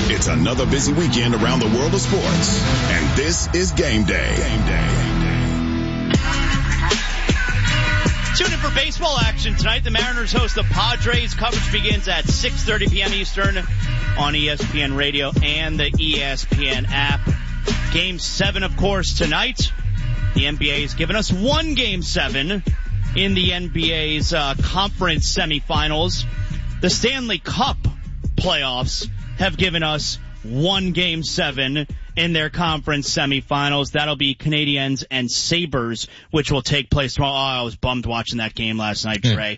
It's another busy weekend around the world of sports, and this is Game Day. Tune in for baseball action tonight. The Mariners host the Padres. Coverage begins at 6:30 p.m. Eastern on ESPN Radio and the ESPN app. Game 7, of course, tonight. The NBA has given us one Game 7 in the NBA's conference semifinals. The Stanley Cup playoffs have given us one Game 7 in their conference semifinals. That'll be Canadiens and Sabres, which will take place tomorrow. Oh, I was bummed watching that game last night, Trey.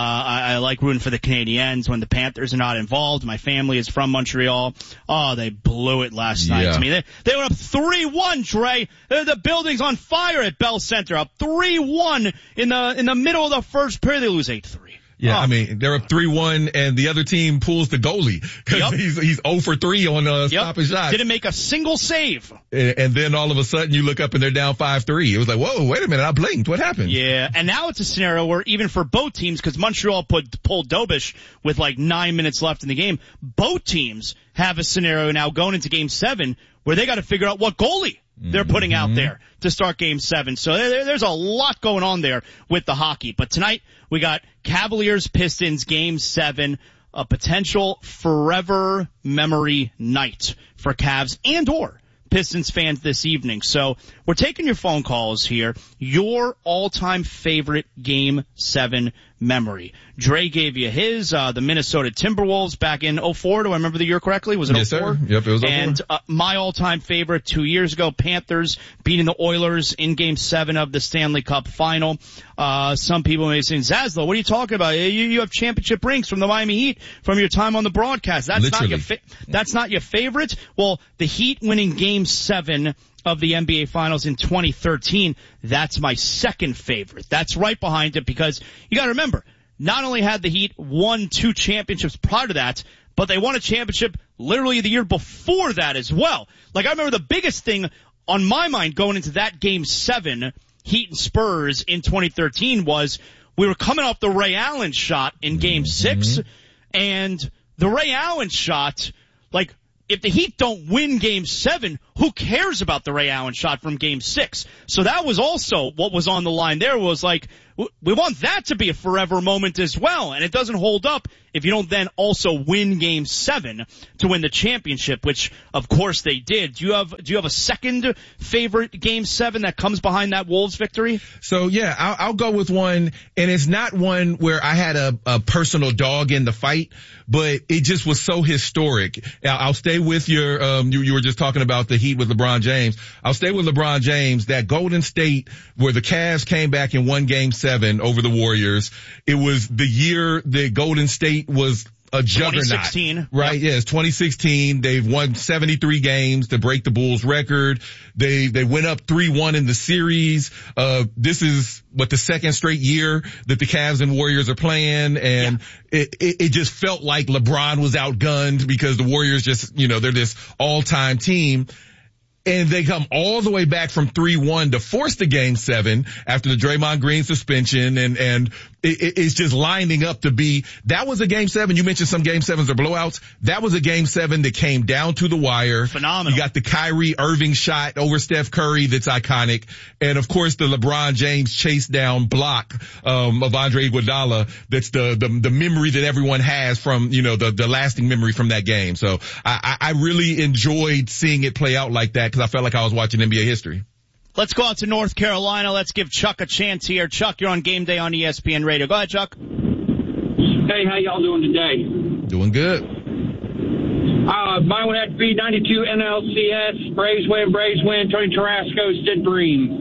I like rooting for the Canadiens when the Panthers are not involved. My family is from Montreal. Oh, they blew it last night to me. They went up 3-1, Trey. The building's on fire at Bell Center, up 3-1 in the middle of the first period. They lose 8-3. Yeah, I mean, they're up 3-1 and the other team pulls the goalie because he's 0 for 3 on stop and shot. Didn't make a single save. And then all of a sudden you look up and they're down 5-3. It was like, whoa, wait a minute, I blinked. What happened? Yeah, and now it's a scenario where even for both teams, because Montreal pulled Dobish with like 9 minutes left in the game, both teams have a scenario now going into Game 7 where they got to figure out what goalie they're putting out there to start Game 7. So there's a lot going on there with the hockey. But tonight we got Cavaliers-Pistons Game 7, a potential forever memory night for Cavs and or Pistons fans this evening. So we're taking your phone calls here. Your all-time favorite Game 7 memory. Dre gave you his, the Minnesota Timberwolves back in 2004. Do I remember the year correctly? Was it 2004? Yes, sir. Yep, it was 2004. And my all-time favorite 2 years ago, Panthers beating the Oilers in Game 7 of the Stanley Cup Final. Some people may say, Zaslow, what are you talking about? You have championship rings from the Miami Heat from your time on the broadcast. That's not your favorite? Well, the Heat winning Game 7 of the NBA Finals in 2013, that's my second favorite. That's right behind it because you gotta remember, not only had the Heat won 2 championships prior to that, but they won a championship literally the year before that as well. Like, I remember the biggest thing on my mind going into that Game 7, Heat and Spurs in 2013, was we were coming off the Ray Allen shot in Game 6, and the Ray Allen shot, like, if the Heat don't win Game 7, who cares about the Ray Allen shot from Game 6? So that was also what was on the line there, was like, we want that to be a forever moment as well. And it doesn't hold up if you don't then also win Game 7 to win the championship, which of course they did. Do you have a second favorite Game 7 that comes behind that Wolves victory? So yeah, I'll go with one, and it's not one where I had a personal dog in the fight, but it just was so historic. I'll stay with your, you were just talking about the Heat with LeBron James. I'll stay with LeBron James, that Golden State where the Cavs came back and won Game 7 over the Warriors. It was the year that Golden State was a juggernaut. 2016. Right, yep. Yes, 2016. They've won 73 games to break the Bulls record. They went up 3-1 in the series. This is the second straight year that the Cavs and Warriors are playing, and it just felt like LeBron was outgunned because the Warriors just, they're this all-time team. And they come all the way back from 3-1 to force the Game 7 after the Draymond Green suspension, and it's just lining up to be, that was a Game 7. You mentioned some Game 7s are blowouts. That was a Game 7 that came down to the wire. Phenomenal. You got the Kyrie Irving shot over Steph Curry that's iconic. And of course the LeBron James chase down block, of Andre Iguodala. That's the memory that everyone has from, the lasting memory from that game. So I really enjoyed seeing it play out like that, because I felt like I was watching NBA history. Let's go out to North Carolina. Let's give Chuck a chance here. Chuck, you're on Game Day on ESPN Radio. Go ahead, Chuck. Hey, how y'all doing today? Doing good. Mine would have to be 92 NLCS. Braves win. Tony Tarasco, Sid Bream.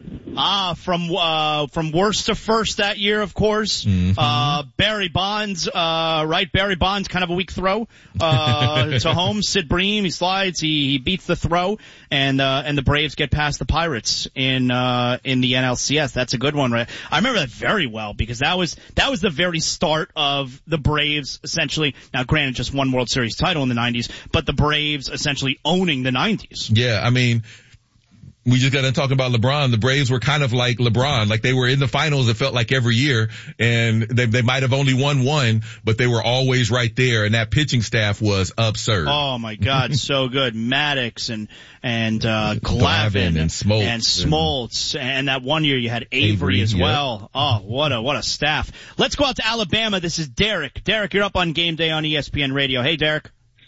From worst to first that year, of course. Barry Bonds, right? Barry Bonds, kind of a weak throw, to home. Sid Bream, he slides, he beats the throw, and the Braves get past the Pirates in the NLCS. That's a good one, right? I remember that very well, because that was the very start of the Braves, essentially. Now, granted, just one World Series title in the 90s, but the Braves essentially owning the 90s. Yeah, I mean, We just got to talk about LeBron. The Braves were kind of like LeBron. Like they were in the finals, it felt like every year, and they might have only won one, but they were always right there, and that pitching staff was absurd. Oh my God, so good. Maddox and Glavine and Smoltz, and that one year you had Avery as well. Oh, what a staff. Let's go out to Alabama. This is Derek. Derek, you're up on Game Day on ESPN Radio. Hey, Derek.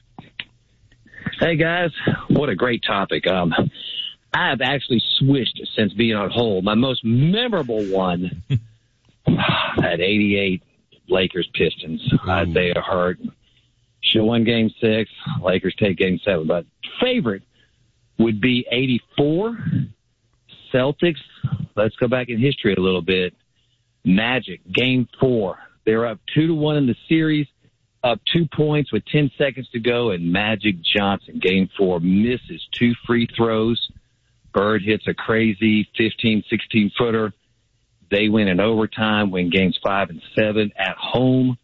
Hey guys, what a great topic. I have actually switched since being on hold. My most memorable one at 88 Lakers Pistons. Isaiah Hurt should have won Game 6. Lakers take Game 7. But favorite would be 84 Celtics. Let's go back in history a little bit. Magic, Game 4. They were up 2-1 in the series, up 2 points with 10 seconds to go, and Magic Johnson, Game 4, misses 2 free throws. Bird hits a crazy 15, 16-footer. They win in overtime, win Games 5 and 7 at home.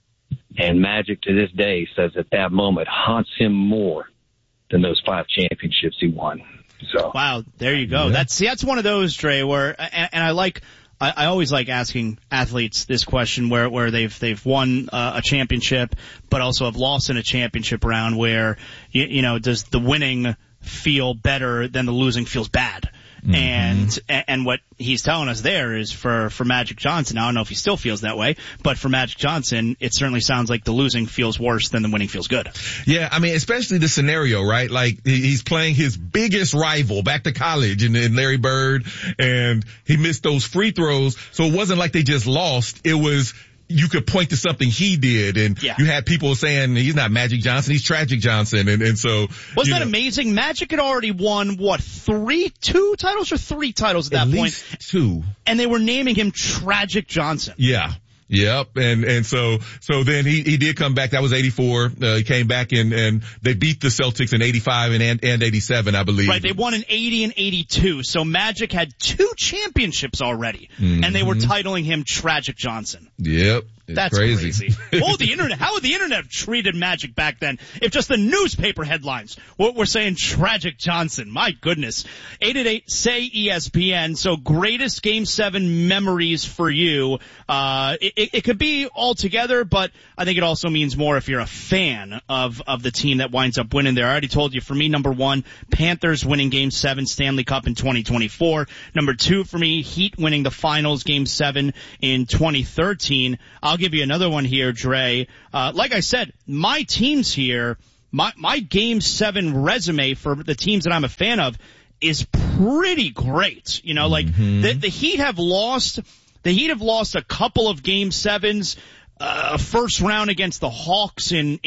And Magic to this day says at that moment haunts him more than those 5 championships he won. So wow, there you go. Yeah. That's one of those, Dre, where and I always like asking athletes this question where they've won a championship but also have lost in a championship round, where you know, does the winning feel better than the losing feels bad? Mm-hmm. And what he's telling us there is for Magic Johnson, I don't know if he still feels that way, but for Magic Johnson, it certainly sounds like the losing feels worse than the winning feels good. Yeah, I mean, especially the scenario, right? Like he's playing his biggest rival back to college in Larry Bird, and he missed those free throws. So it wasn't like they just lost. It was, you could point to something he did, and you had people saying he's not Magic Johnson, he's Tragic Johnson, and so wasn't that amazing? Magic had already won two titles or 3 titles at that point, 2, and they were naming him Tragic Johnson. Yeah. Yep. And so then he did come back. That was 84. He came back and they beat the Celtics in 85 and 87, I believe. Right. They won in 80 and 82. So Magic had 2 championships already, and they were titling him Tragic Johnson. Yep. That's crazy. Oh, the internet. How would the internet have treated Magic back then if just the newspaper headlines were saying Tragic Johnson? My goodness. 888-SAY-ESPN. So greatest Game 7 memories for you. It could be all together, but I think it also means more if you're a fan of the team that winds up winning there. I already told you, for me, number 1, Panthers winning Game 7 Stanley Cup in 2024. Number 2 for me, Heat winning the finals Game 7 in 2013. I'll give you another one here, Dre. Like I said, my teams here, my Game 7 resume for the teams that I'm a fan of is pretty great. You know, like the Heat have lost a couple of Game 7s. First round against the Hawks in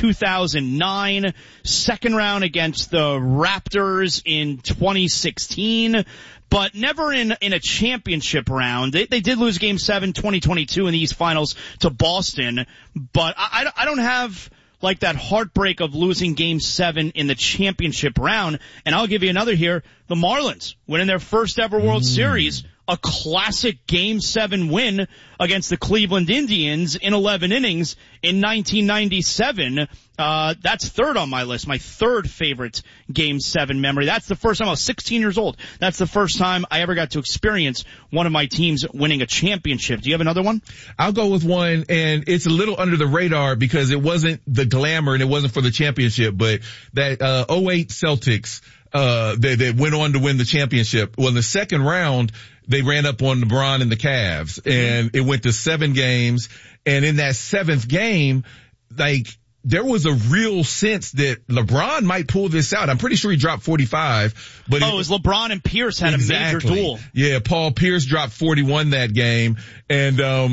2009, second round against the Raptors in 2016, but never in a championship round. They did lose Game 7 2022 in the East Finals to Boston, but I don't have like that heartbreak of losing Game 7 in the championship round. And I'll give you another here. The Marlins winning their first ever World Series, a classic Game 7 win against the Cleveland Indians in 11 innings in 1997. That's third on my list, my third favorite Game 7 memory. That's the first time I was 16 years old. That's the first time I ever got to experience one of my teams winning a championship. Do you have another one? I'll go with one, and it's a little under the radar because it wasn't the glamour and it wasn't for the championship, but that 08 Celtics, they went on to win the championship. Well, in the second round, they ran up on LeBron and the Cavs, and it went to 7 games. And in that 7th game, like, there was a real sense that LeBron might pull this out. I'm pretty sure he dropped 45. But it was LeBron and Pierce had a major duel. Yeah, Paul Pierce dropped 41 that game. And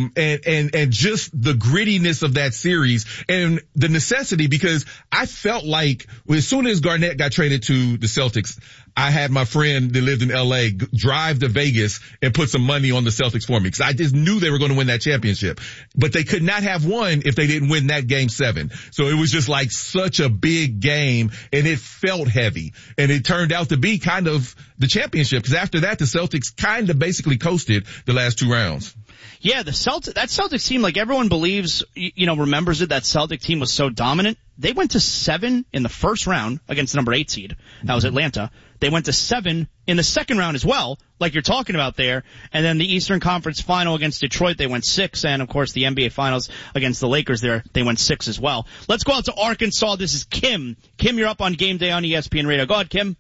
just the grittiness of that series and the necessity, because I felt like as soon as Garnett got traded to the Celtics, I had my friend that lived in LA drive to Vegas and put some money on the Celtics for me because I just knew they were going to win that championship. But they could not have won if they didn't win that Game 7. So it was just like such a big game, and it felt heavy. And it turned out to be kind of the championship because after that, the Celtics kind of basically coasted the last 2 rounds. Yeah, that Celtics team, like everyone believes, remembers it, that Celtic team was so dominant They went to 7 in the first round against the number 8 seed. That was Atlanta. They went to 7 in the second round as well, like you're talking about there. And then the Eastern Conference Final against Detroit, they went 6. And, of course, the NBA Finals against the Lakers there, they went 6 as well. Let's go out to Arkansas. This is Kim. Kim, you're up on Game Day on ESPN Radio. Go ahead, Kim.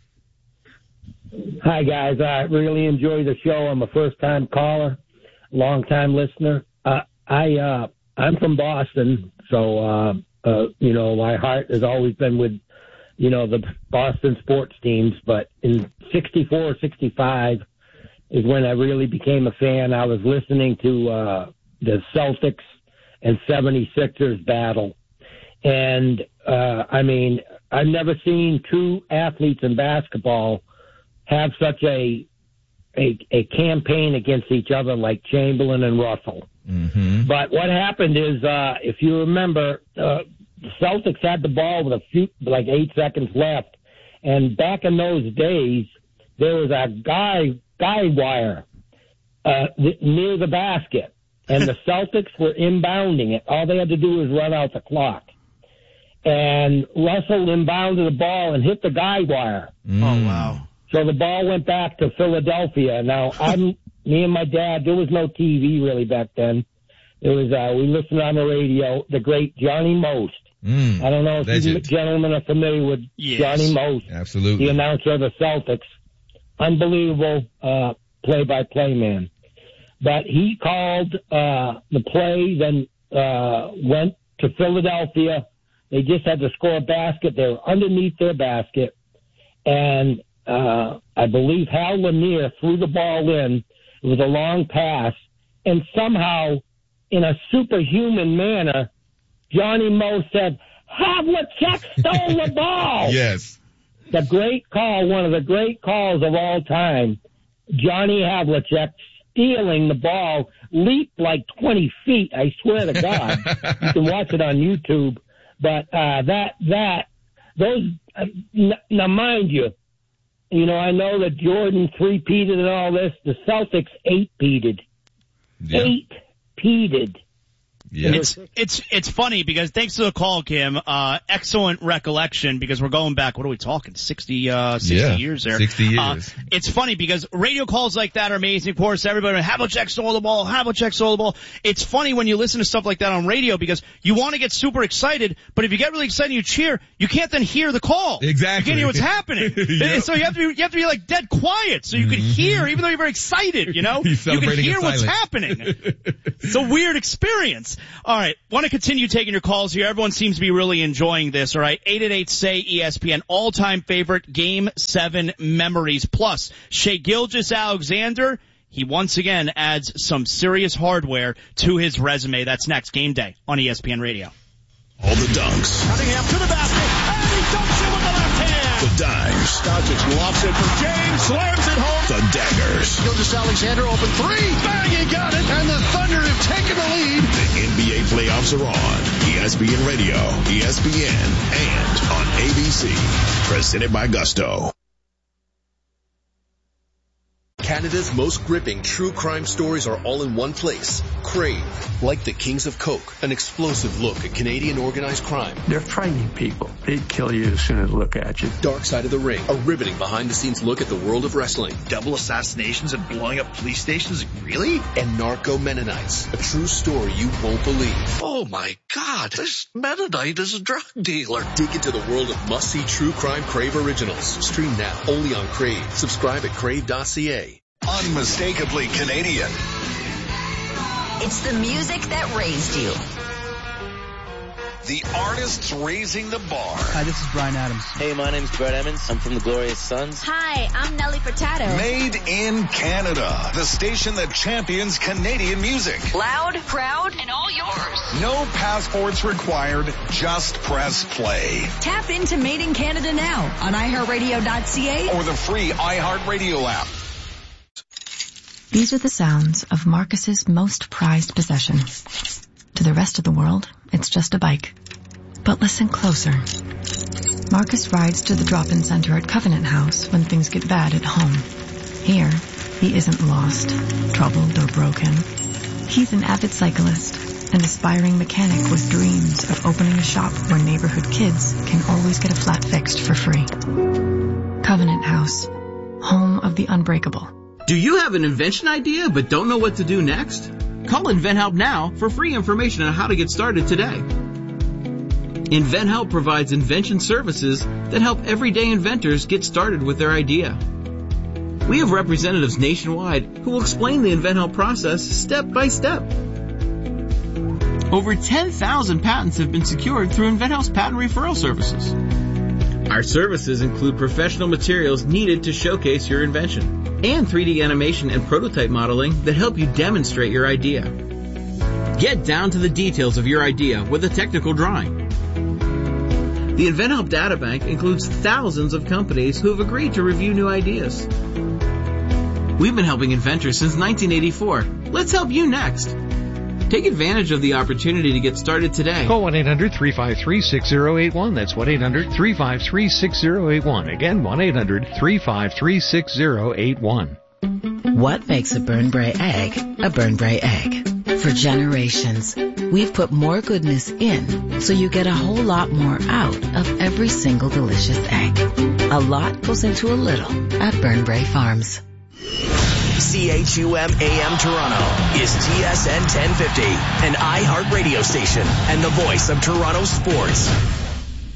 Hi, guys. I really enjoy the show. I'm a first-time caller, long-time listener. I'm from Boston, so my heart has always been with, the Boston sports teams. But in 64, 65 is when I really became a fan. I was listening to the Celtics and 76ers battle. And, I've never seen two athletes in basketball have such a campaign against each other like Chamberlain and Russell. Mm-hmm. But what happened is, if you remember, the Celtics had the ball with 8 seconds left, and back in those days, there was a guy wire near the basket, and the Celtics were inbounding it. All they had to do was run out the clock. And Russell inbounded the ball and hit the guy wire. Oh, wow. So the ball went back to Philadelphia. Now, me and my dad, there was no TV really back then. It was, we listened on the radio, the great Johnny Most. I don't know if you gentlemen are familiar with Johnny Most. Absolutely. The announcer of the Celtics. Unbelievable, play-by-play man. But he called, the play, then, went to Philadelphia. They just had to score a basket. They were underneath their basket. And, I believe Hal Lanier threw the ball in. It was a long pass. And somehow, in a superhuman manner, Johnny Moe said, Havlicek stole the ball. Yes. The great call, one of the great calls of all time. Johnny Havlicek stealing the ball, leaped like 20 feet. I swear to God. You can watch it on YouTube. But, now mind you, I know that Jordan 3-peated and all this. The Celtics 8-peated. Yeah. 8-peated. Yeah. It's funny because thanks to the call, Kim, excellent recollection because we're going back, what are we talking, 60 years there. 60 years. It's funny because radio calls like that are amazing. Of course, everybody, Havlicek stole the ball. It's funny when you listen to stuff like that on radio because you want to get super excited, but if you get really excited and you cheer, you can't then hear the call. Exactly. You can't hear what's happening. Yep. So you have to be like dead quiet so you can hear, even though you're very excited, you can hear what's happening. It's a weird experience. All right, want to continue taking your calls here. Everyone seems to be really enjoying this, all right? 888-SAY-ESPN, all-time favorite Game 7 memories. Plus, Shai Gilgeous-Alexander, he once again adds some serious hardware to his resume. That's next, Game Day on ESPN Radio. All the dunks. Cunningham to the basket, and he dunks it with the left hand. The dimes. Doncic lofts it for James, slams it home. The daggers. Gilgeous-Alexander open three. Bang, he got it, and the Thunder have taken the lead. The NBA playoffs are on. ESPN Radio, ESPN, and on ABC. Presented by Gusto. Canada's most gripping true crime stories are all in one place. Crave, like the Kings of Coke, an explosive look at Canadian organized crime. They're frightening people. They'd kill you as soon as they look at you. Dark Side of the Ring, a riveting behind-the-scenes look at the world of wrestling. Double assassinations and blowing up police stations? Really? And Narco Mennonites, a true story you won't believe. Oh my God, this Mennonite is a drug dealer. Dig into the world of must-see true crime Crave originals. Stream now, only on Crave. Subscribe at crave.ca. Unmistakably Canadian. It's the music that raised you. The artists raising the bar. Hi, this is Bryan Adams. Hey, my name's Brett Emmons. I'm from the Glorious Sons. Hi, I'm Nelly Furtado. Made in Canada. The station that champions Canadian music. Loud, proud, and all yours. No passports required. Just press play. Tap into Made in Canada now on iHeartRadio.ca or the free iHeartRadio app. These are the sounds of Marcus's most prized possession. To the rest of the world, it's just a bike. But listen closer. Marcus rides to the drop-in center at Covenant House when things get bad at home. Here, he isn't lost, troubled, or broken. He's an avid cyclist, An aspiring mechanic with dreams of opening a shop where neighborhood kids can always get a flat fixed for free. Covenant House, home of the unbreakable. Do you have an invention idea but don't know what to do next? Call InventHelp now for free information on how to get started today. InventHelp provides invention services that help everyday inventors get started with their idea. We have representatives nationwide who will explain the InventHelp process step by step. Over 10,000 patents have been secured through InventHelp's patent referral services. Our services include professional materials needed to showcase your invention and 3D animation and prototype modeling that help you demonstrate your idea. Get down to the details of your idea with a technical drawing. The InventHelp Databank includes thousands of companies who have agreed to review new ideas. We've been helping inventors since 1984. Let's help you next. Take advantage of the opportunity to get started today. Call 1-800-353-6081. That's 1-800-353-6081. Again, 1-800-353-6081. What makes a Burnbrae egg a Burnbrae egg? For generations, we've put more goodness in so you get a whole lot more out of every single delicious egg. A lot goes into a little at Burnbrae Farms. CHUM AM Toronto is TSN 1050, an iHeart radio station and the voice of Toronto sports.